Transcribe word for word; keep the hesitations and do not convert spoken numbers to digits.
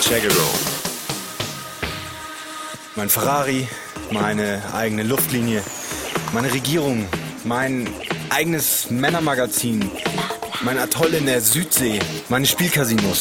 Chagero. Mein Ferrari, meine eigene Luftlinie, meine Regierung, mein eigenes Männermagazin, mein Atoll in der Südsee, meine Spielcasinos.